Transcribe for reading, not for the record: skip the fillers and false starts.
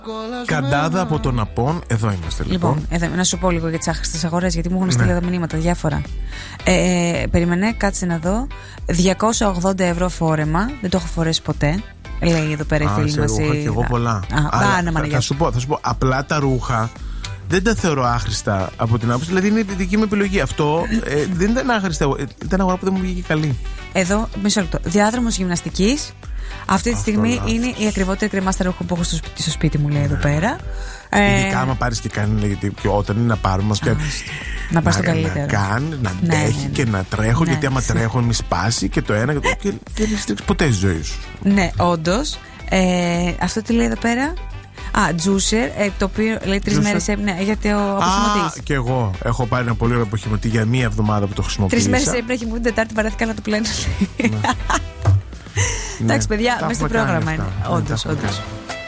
Καντάδα από τον Απόν, εδώ είμαστε λοιπόν. Να σου πω λίγο για τις άχρηστες αγορές, γιατί μου έχουν στείλει εδώ μηνύματα διάφορα. Περίμενε, κάτσε να δω. 280 ευρώ φόρεμα, δεν το έχω φορέσει ποτέ. Λέει εδώ πέρα η φίλη μας. Ρούχα και εγώ πολλά. Θα σου πω, απλά τα ρούχα δεν τα θεωρώ άχρηστα από την άποψη. Δηλαδή είναι η δική μου επιλογή. Αυτό δεν ήταν άχρηστα. Ήταν αγορά που δεν μου βγήκε καλή. Εδώ, μισό λεπτό. Διάδρομος γυμναστικής. Αυτή τη στιγμή είναι η ακριβότερη κρεμάστρα ρούχων που έχω στο σπίτι μου, λέει εδώ πέρα. Ειδικά άμα πάρεις και κάνει, γιατί όταν είναι να πάρουμε, να πας στο καλύτερο. Να κάνει, να αντέχει και να τρέχω, γιατί άμα τρέχω μη σπάσει και το ένα και δεν στρίξει ποτέ στη ζωή σου. Ναι, όντως. Αυτό τι λέει εδώ πέρα. Juicer, το οποίο λέει 3 μέρες έπινε γιατί ο αποχηματής. Και εγώ έχω πάρει ένα πολύ ωραίο αποχηματή για μία εβδομάδα που το χρησιμοποίησα. 3 μέρες έπινε και μου την Τετάρτη βαρέθηκα να το πλένω. Εντάξει, παιδιά, μέσα στο πρόγραμμα είναι. Όντως.